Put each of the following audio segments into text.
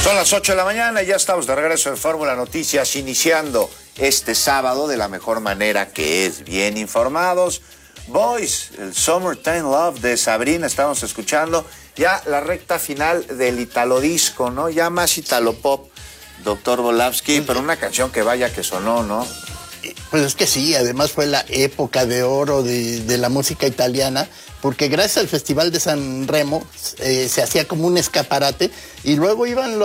Son las 8 de la mañana y ya estamos de regreso en Fórmula Noticias, iniciando este sábado de la mejor manera, que es bien informados. Boys, el Summertime Love de Sabrina, estamos escuchando ya la recta final del Italo Disco, ¿no? Ya más Italo Pop, doctor Volavsky, pero una canción que vaya que sonó, ¿no? Pues es que sí, además fue la época de oro de la música italiana, porque gracias al Festival de San Remo se hacía como un escaparate y luego iban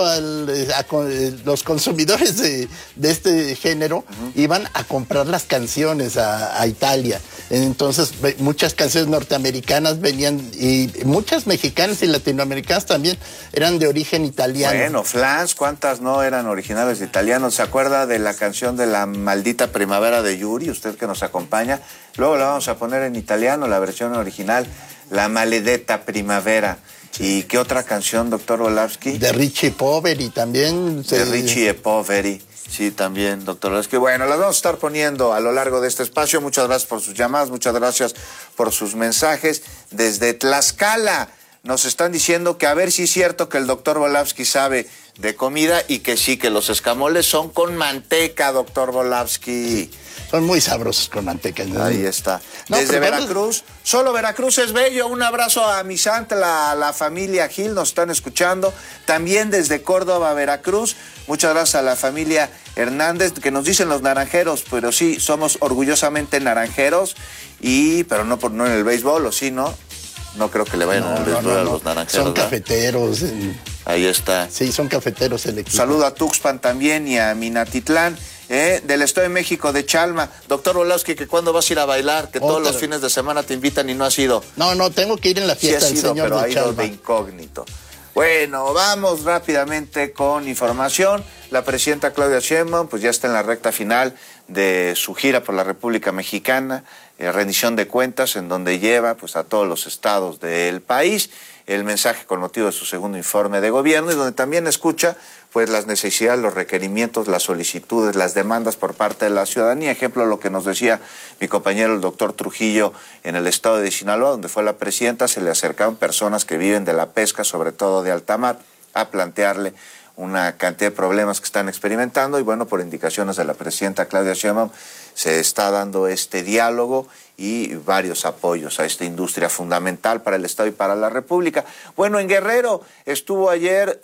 los consumidores de este género, iban a comprar las canciones a Italia. Entonces muchas canciones norteamericanas venían, y muchas mexicanas y latinoamericanas también eran de origen italiano. Bueno, Flans, ¿cuántas no eran originales de italianos? ¿Se acuerda de la canción de La Maldita Primavera de Yuri? Usted que nos acompaña. Luego la vamos a poner en italiano, la versión original, La Maledetta Primavera. ¿Y qué otra canción, doctor Volavsky? De Ricci e Poveri también. De Ricci e Poveri. Sí, también, doctor Volavsky. Bueno, las vamos a estar poniendo a lo largo de este espacio. Muchas gracias por sus llamadas, muchas gracias por sus mensajes. Desde Tlaxcala nos están diciendo que a ver si es cierto que el doctor Volavsky sabe de comida y que sí, que los escamoles son con manteca, doctor Volavsky. Son muy sabrosos con manteca, ¿no? Ahí está. Desde Veracruz, solo Veracruz es bello. Un abrazo a mi santa, la familia Gil, nos están escuchando. También desde Córdoba, Veracruz. Muchas gracias a la familia Hernández, que nos dicen los naranjeros, pero sí, somos orgullosamente naranjeros, pero no en el béisbol, ¿o sí, no? No creo que le vayan a béisbol a los naranjeros. Son cafeteros. Ahí está. Sí, son cafeteros el equipo. Saludo a Tuxpan también y a Minatitlán. Del Estado de México, de Chalma. Doctor Volavsky, que cuándo vas a ir a bailar, que todos los fines de semana te invitan y no has ido. No, tengo que ir en la fiesta del señor pero de ha ido Chalma. de incógnito. Bueno, vamos rápidamente con información. La presidenta Claudia Sheinbaum pues ya está en la recta final de su gira por la República Mexicana, rendición de cuentas, en donde lleva pues a todos los estados del país el mensaje con motivo de su segundo informe de gobierno, y donde también escucha pues las necesidades, los requerimientos, las solicitudes, las demandas por parte de la ciudadanía. Ejemplo, lo que nos decía mi compañero el doctor Trujillo en el estado de Sinaloa, donde fue la presidenta, se le acercaron personas que viven de la pesca, sobre todo de alta mar, a plantearle una cantidad de problemas que están experimentando, y bueno, por indicaciones de la presidenta Claudia Sheinbaum se está dando este diálogo y varios apoyos a esta industria fundamental para el Estado y para la República. Bueno, en Guerrero estuvo ayer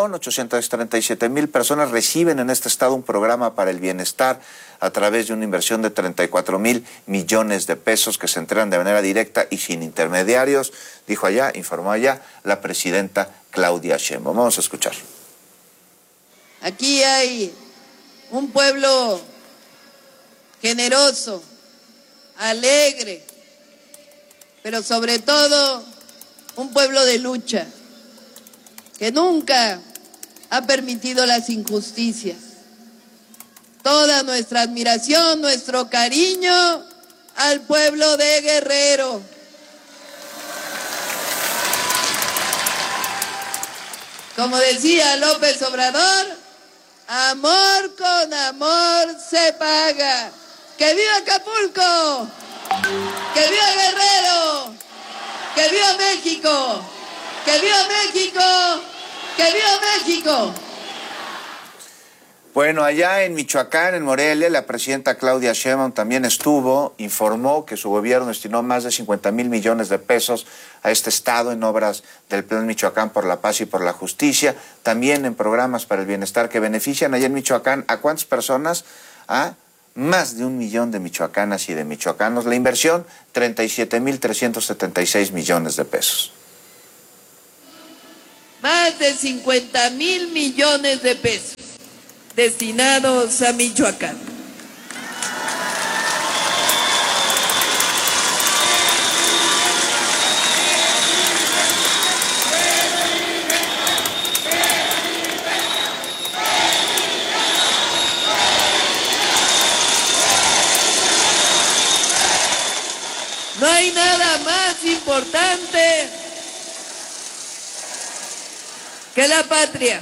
1,837,000 personas reciben en este estado un programa para el bienestar a través de una inversión de 34,000 millones de pesos que se entregan de manera directa y sin intermediarios, informó allá la presidenta Claudia Sheinbaum. Vamos a escuchar. Aquí hay un pueblo generoso, alegre, pero sobre todo un pueblo de lucha, que nunca ha permitido las injusticias. Toda nuestra admiración, nuestro cariño al pueblo de Guerrero. Como decía López Obrador, amor con amor se paga. ¡Que viva Acapulco! ¡Que viva Guerrero! ¡Que viva México! ¡Que viva México! ¡Que viva México! Bueno, allá en Michoacán, en Morelia, la presidenta Claudia Sheinbaum también informó que su gobierno destinó más de 50,000 millones de pesos a este estado en obras del Plan Michoacán por la Paz y por la Justicia, también en programas para el bienestar que benefician allá en Michoacán. ¿A cuántas personas? A más de 1 millón de michoacanas y de michoacanos. La inversión, 37,376 millones de pesos. Más de 50,000 millones de pesos destinados a Michoacán. No hay nada más importante que la patria.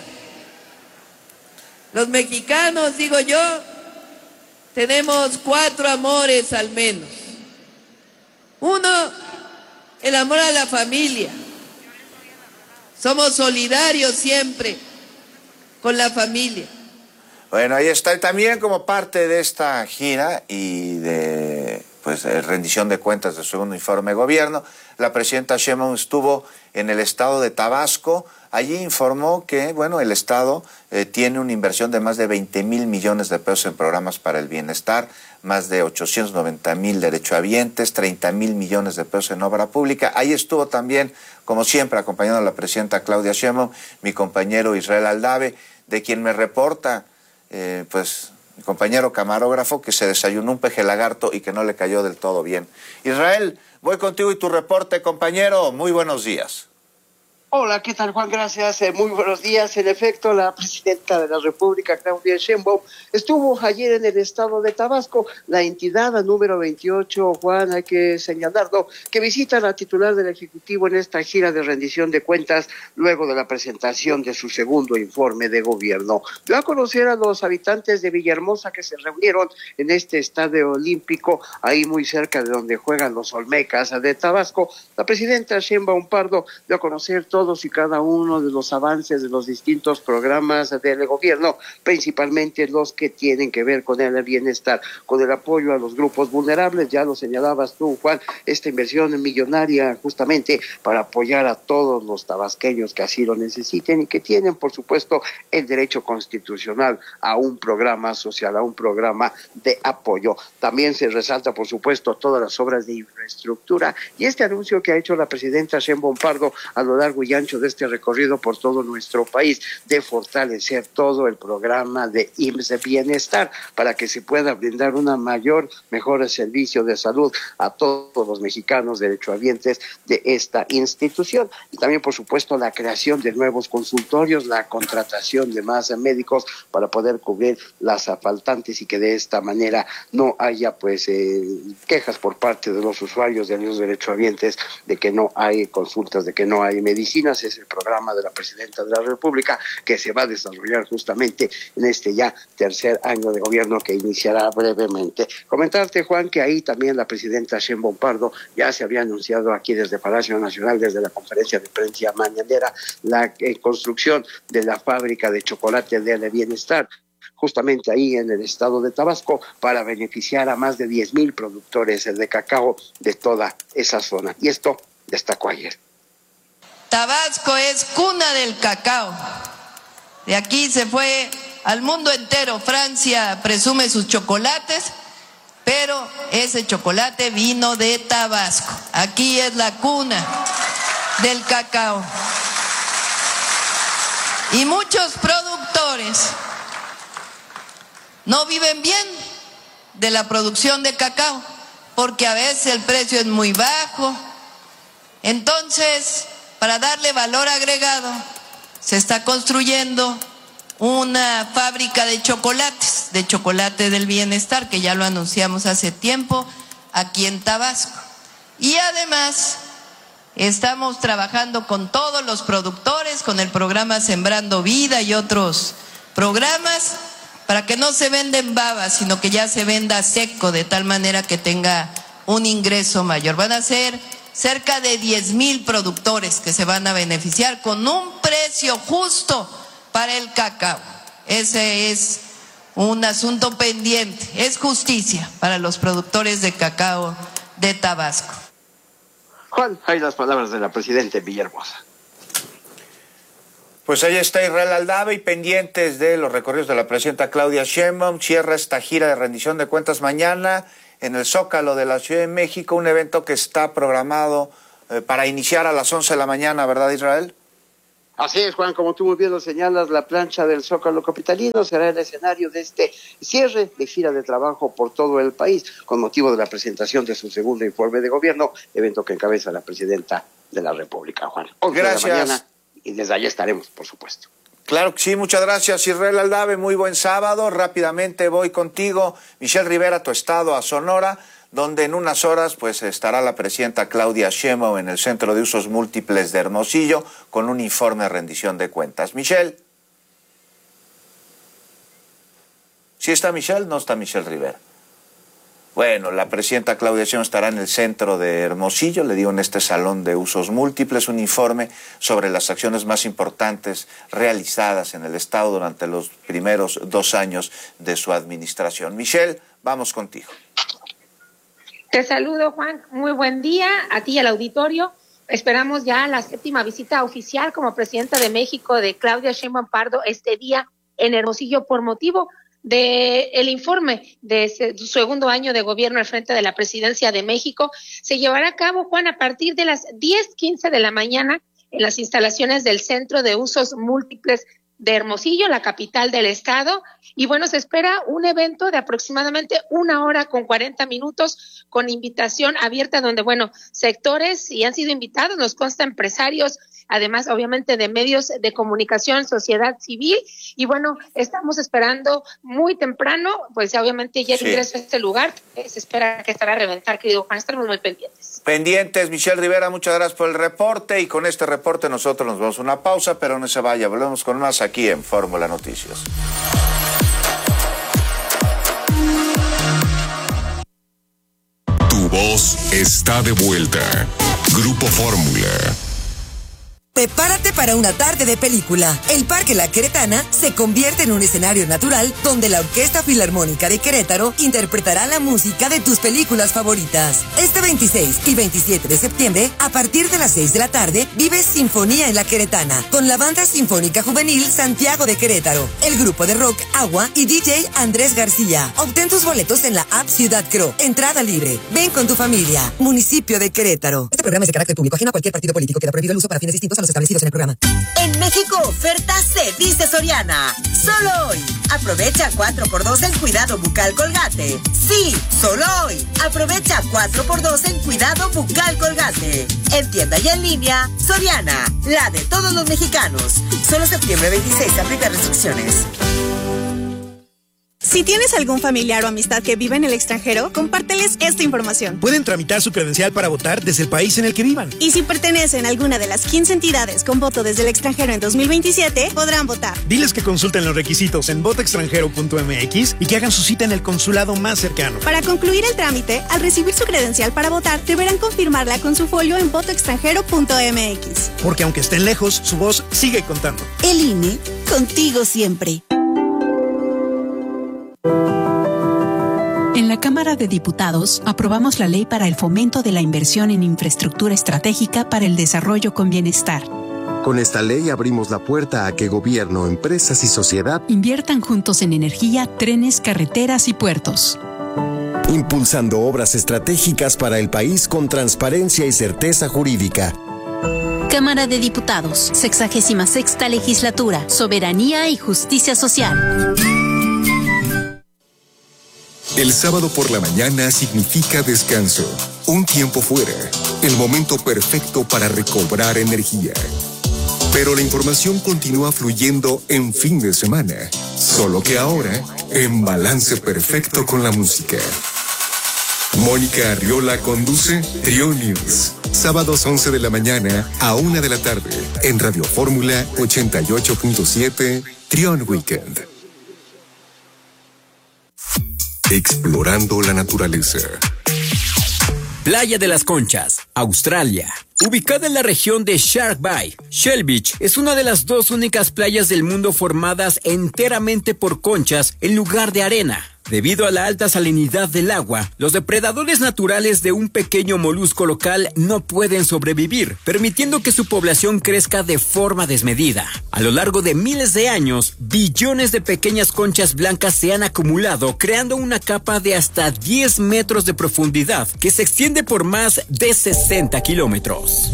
Los mexicanos, digo yo, tenemos 4 amores al menos. Uno, el amor a la familia. Somos solidarios siempre. con la familia. Bueno, ahí está. Y también como parte de esta gira y de rendición de cuentas del segundo informe de gobierno, la presidenta Sheinbaum estuvo en el estado de Tabasco. Allí informó que, el estado tiene una inversión de más de 20,000 millones de pesos en programas para el bienestar, más de 890,000 derechohabientes, 30,000 millones de pesos en obra pública. Ahí estuvo también, como siempre, acompañando a la presidenta Claudia Sheinbaum, mi compañero Israel Aldave, de quien me reporta mi compañero camarógrafo, que se desayunó un peje lagarto y que no le cayó del todo bien. Israel, voy contigo y tu reporte, compañero. Muy buenos días. Hola, ¿qué tal, Juan? Gracias. Muy buenos días. En efecto, la presidenta de la República, Claudia Sheinbaum, estuvo ayer en el estado de Tabasco, la entidad número 28, Juan, hay que señalarlo, que visita a la titular del Ejecutivo en esta gira de rendición de cuentas luego de la presentación de su segundo informe de gobierno. Dio a conocer a los habitantes de Villahermosa que se reunieron en este estadio olímpico, ahí muy cerca de donde juegan los Olmecas de Tabasco. La presidenta Sheinbaum Pardo dio a conocer todos y cada uno de los avances de los distintos programas del gobierno, principalmente los que tienen que ver con el bienestar, con el apoyo a los grupos vulnerables. Ya lo señalabas tú, Juan, esta inversión millonaria justamente para apoyar a todos los tabasqueños que así lo necesiten y que tienen, por supuesto, el derecho constitucional a un programa social, a un programa de apoyo. También se resalta, por supuesto, todas las obras de infraestructura y este anuncio que ha hecho la presidenta Sheinbaum Pardo a lo largo y ancho de este recorrido por todo nuestro país, de fortalecer todo el programa de IMSS Bienestar para que se pueda brindar mejor servicio de salud a todos los mexicanos derechohabientes de esta institución. Y también, por supuesto, la creación de nuevos consultorios, la contratación de más médicos para poder cubrir las faltantes y que de esta manera no haya quejas por parte de los usuarios, de los derechohabientes, de que no hay consultas, de que no hay medicinas. Es el programa de la presidenta de la República que se va a desarrollar justamente en este ya tercer año de gobierno que iniciará brevemente. Comentarte, Juan, que ahí también la presidenta Sheinbaum Pardo ya se había anunciado aquí desde Palacio Nacional, desde la conferencia de prensa mañanera, la construcción de la fábrica de chocolate del bienestar, justamente ahí en el estado de Tabasco, para beneficiar a más de 10,000 productores de cacao de toda esa zona. Y esto destacó ayer. Tabasco es cuna del cacao. De aquí se fue al mundo entero. Francia presume sus chocolates, pero ese chocolate vino de Tabasco. Aquí es la cuna del cacao. Y muchos productores no viven bien de la producción de cacao, porque a veces el precio es muy bajo. Entonces, para darle valor agregado, se está construyendo una fábrica de chocolates, de chocolate del bienestar, que ya lo anunciamos hace tiempo aquí en Tabasco. Y además, estamos trabajando con todos los productores, con el programa Sembrando Vida y otros programas, para que no se venda en baba, sino que ya se venda seco, de tal manera que tenga un ingreso mayor. Van a ser cerca de 10,000 productores que se van a beneficiar con un precio justo para el cacao. Ese es un asunto pendiente, es justicia para los productores de cacao de Tabasco. Juan, hay las palabras de la presidenta Villahermosa. Pues ahí está Israel Aldave, y pendientes de los recorridos de la presidenta Claudia Sheinbaum. Cierra esta gira de rendición de cuentas mañana en el Zócalo de la Ciudad de México, un evento que está programado para iniciar a las 11 de la mañana, ¿verdad, Israel? Así es, Juan, como tú muy bien lo señalas, la plancha del Zócalo capitalino será el escenario de este cierre de gira de trabajo por todo el país, con motivo de la presentación de su segundo informe de gobierno, evento que encabeza la presidenta de la República, Juan. 11 Gracias. de la mañana, y desde allá estaremos, por supuesto. Claro que sí, muchas gracias, Israel Aldave, muy buen sábado. Rápidamente voy contigo, Michelle Rivera, a tu estado, a Sonora, donde en unas horas pues estará la presidenta Claudia Sheinbaum en el Centro de Usos Múltiples de Hermosillo con un informe de rendición de cuentas. Michelle. ¿Sí está Michelle? No está Michelle Rivera. Bueno, la presidenta Claudia Sheinbaum estará en el centro de Hermosillo, le dio en este salón de usos múltiples un informe sobre las acciones más importantes realizadas en el Estado durante los primeros 2 años de su administración. Michelle, vamos contigo. Te saludo, Juan. Muy buen día a ti y al auditorio. Esperamos ya la 7ª visita oficial como presidenta de México de Claudia Sheinbaum Pardo este día en Hermosillo por motivo del informe de su segundo año de gobierno al frente de la presidencia de México. Se llevará a cabo, Juan, a partir de las 10:15 de la mañana en las instalaciones del Centro de Usos Múltiples de Hermosillo, la capital del estado. Y bueno, se espera un evento de aproximadamente 1 hora con 40 minutos con invitación abierta donde, bueno, sectores y han sido invitados, nos consta empresarios, además obviamente de medios de comunicación, sociedad civil, y bueno, estamos esperando muy temprano, pues obviamente ya el ingreso a este lugar, se espera que estará a reventar, querido Juan, estaremos muy pendientes. Pendientes, Michelle Rivera, muchas gracias por el reporte, y con este reporte nosotros nos vamos a una pausa, pero no se vaya, volvemos con más aquí en Fórmula Noticias. Tu voz está de vuelta. Grupo Fórmula. Prepárate para una tarde de película. El Parque La Queretana se convierte en un escenario natural donde la Orquesta Filarmónica de Querétaro interpretará la música de tus películas favoritas. Este 26 y 27 de septiembre, a partir de las 6 de la tarde, vive Sinfonía en La Queretana con la Banda Sinfónica Juvenil Santiago de Querétaro, el grupo de rock Agua y DJ Andrés García. Obtén tus boletos en la app Ciudad Cro. Entrada libre. Ven con tu familia. Municipio de Querétaro. Este programa es de carácter público, ajeno a cualquier partido político. Queda prohibido el uso para fines distintos a los establecidos en el programa. En México, oferta se dice Soriana. Solo hoy. Aprovecha 4x2 en cuidado bucal Colgate. Sí, solo hoy. Aprovecha 4x2 en cuidado bucal Colgate. En tienda y en línea, Soriana, la de todos los mexicanos. Solo septiembre 26, aplica restricciones. Si tienes algún familiar o amistad que vive en el extranjero, compárteles esta información. Pueden tramitar su credencial para votar desde el país en el que vivan. Y si pertenecen a alguna de las 15 entidades con voto desde el extranjero en 2027, podrán votar. Diles que consulten los requisitos en votoextranjero.mx y que hagan su cita en el consulado más cercano. Para concluir el trámite, al recibir su credencial para votar, deberán confirmarla con su folio en votoextranjero.mx. Porque aunque estén lejos, su voz sigue contando. El INE, contigo siempre. En la Cámara de Diputados aprobamos la ley para el fomento de la inversión en infraestructura estratégica para el desarrollo con bienestar. Con esta ley abrimos la puerta a que gobierno, empresas y sociedad inviertan juntos en energía, trenes, carreteras y puertos. Impulsando obras estratégicas para el país con transparencia y certeza jurídica. Cámara de Diputados, 66ª Legislatura, Soberanía y Justicia Social. El sábado por la mañana significa descanso, un tiempo fuera, el momento perfecto para recobrar energía. Pero la información continúa fluyendo en fin de semana, solo que ahora en balance perfecto con la música. Mónica Arriola conduce Trio News, sábados 11 de la mañana a 1 de la tarde, en Radio Fórmula 88.7, Trión Weekend. Explorando la naturaleza. Playa de las Conchas, Australia. Ubicada en la región de Shark Bay, Shell Beach es una de las 2 únicas playas del mundo formadas enteramente por conchas en lugar de arena. Debido a la alta salinidad del agua, los depredadores naturales de un pequeño molusco local no pueden sobrevivir, permitiendo que su población crezca de forma desmedida. A lo largo de miles de años, billones de pequeñas conchas blancas se han acumulado, creando una capa de hasta 10 metros de profundidad que se extiende por más de 60 kilómetros.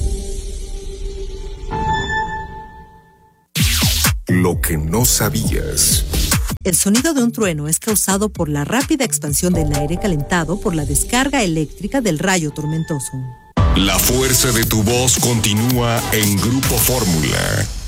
Lo que no sabías. El sonido de un trueno es causado por la rápida expansión del aire calentado por la descarga eléctrica del rayo tormentoso. La fuerza de tu voz continúa en Grupo Fórmula.